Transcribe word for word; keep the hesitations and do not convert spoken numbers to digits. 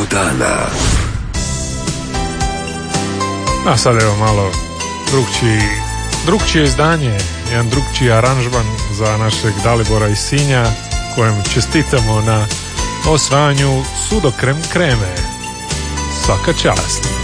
dana. A sad evo malo drugčiji, drugčije izdanje, jedan drugčiji aranžman za našeg Dalibora iz Sinja, kojem čestitamo na osvajanju sudokrem kreme. Svaka čast.